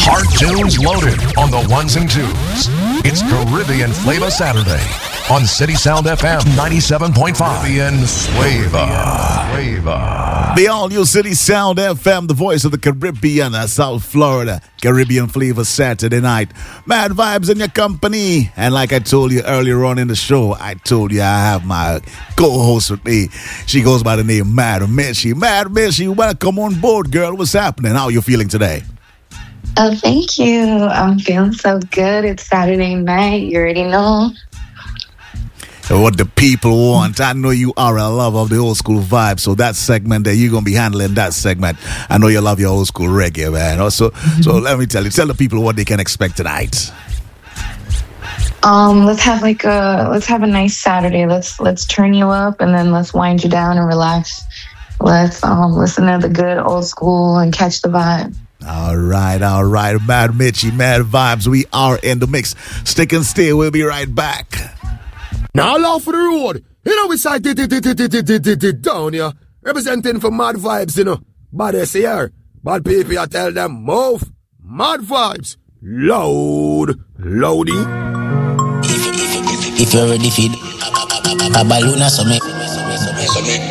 Hard tunes loaded on the ones and twos. It's Caribbean Flavor Saturday on City Sound FM 97.5. Caribbean Flavor. The all-new City Sound FM, the voice of the Caribbean, South Florida. Caribbean Flavor Saturday night. Mad vibes in your company. And like I told you earlier on in the show, I told you I have my co-host with me. She goes by the name Mad Mitchie. Mad Mitchie, welcome on board, girl. What's happening? How are you feeling today? Oh, thank you. I'm feeling so good. It's Saturday night. You already know. What the people want. I know you are a lover of the old school vibe, so that segment that you're going to be handling that segment. I know you love your old school reggae, man. Also, so let me tell the people what they can expect tonight. Let's have a nice Saturday. Let's turn you up and then let's wind you down and relax. Let's listen to the good old school and catch the vibe. All right. Mad Mitchie, Mad Vibes. We are in the mix. Stick and stay. We'll be right back. Now laugh for the road. You know we side down here. Representing for Mad Vibes, you know. Bad SCR. Bad people, I tell them, move. Mad Vibes. Loud. Loudie. If you're ready, feed a balloon or something.